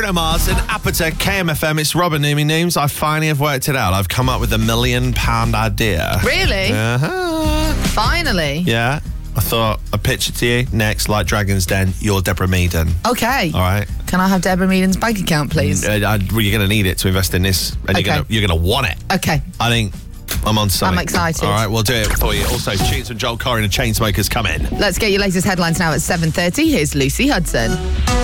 Bruno Mars and Apata, KMFM. It's Robin Noomy Nooms. I finally have worked it out. I've come up with £1 million idea. Really? Uh-huh. Finally? Yeah. I thought I'd pitch it to you. Next, like Dragon's Den, you're Deborah Meaden. Okay. All right. Can I have Deborah Meaden's bank account, please? You're going to need it to invest in this, and you're going to want it. Okay. I think I'm on something. I'm excited. All right, we'll do it for you. Also, Tunes from Joel Corey and the Chainsmokers come in. Let's get your latest headlines now at 7:30. Here's Lucy Hudson.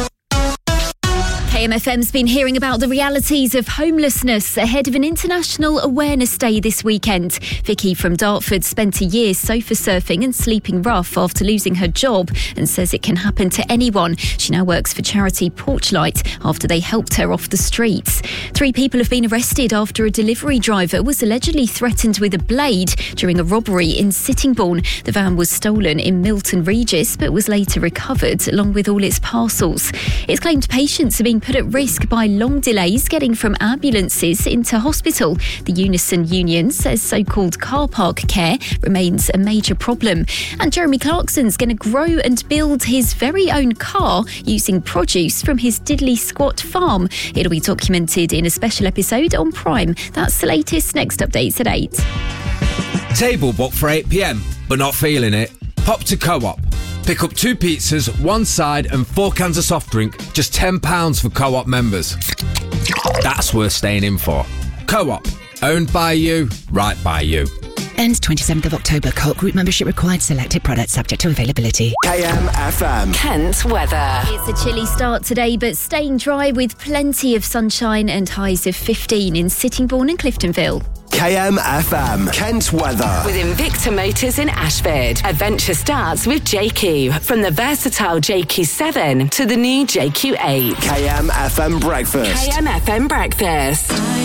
KMFM's been hearing about the realities of homelessness ahead of an International Awareness Day this weekend. Vicky from Dartford spent a year sofa surfing and sleeping rough after losing her job and says it can happen to anyone. She now works for charity Porchlight after they helped her off the streets. 3 people have been arrested after a delivery driver was allegedly threatened with a blade during a robbery in Sittingbourne. The van was stolen in Milton Regis but was later recovered along with all its parcels. It's claimed patients are being put at risk by long delays getting from ambulances into hospital. The Unison Union says so-called car park care remains a major problem. And Jeremy Clarkson's going to grow and build his very own car using produce from his diddly squat farm. It'll be documented in a special episode on Prime. That's the latest. Next updates at 8. Table booked for 8 p.m, but not feeling it? Pop to Co-op. Pick up 2 pizzas, 1 side and 4 cans of soft drink, just £10 for Co-op members. That's worth staying in for. Co-op, owned by you, right by you. Ends 27th of October. Co-op group membership required. Selected products subject to availability. KMFM. Kent weather. It's a chilly start today, but staying dry with plenty of sunshine and highs of 15 in Sittingbourne and Cliftonville. KMFM. Kent weather. With Invicta Motors in Ashford. Adventure starts with JQ. From the versatile JQ7 to the new JQ8. KMFM breakfast. KMFM breakfast.